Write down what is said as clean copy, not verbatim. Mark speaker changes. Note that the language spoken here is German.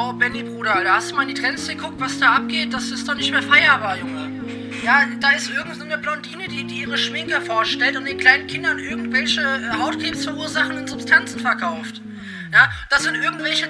Speaker 1: Oh, Benny, Bruder, da hast du mal in die Trends geguckt, was da abgeht? Das ist doch nicht mehr feierbar, Junge. Ja, da ist irgendeine Blondine, die ihre Schminke vorstellt und den kleinen Kindern irgendwelche Hautkrebs verursachenden Substanzen verkauft. Ja, das sind irgendwelche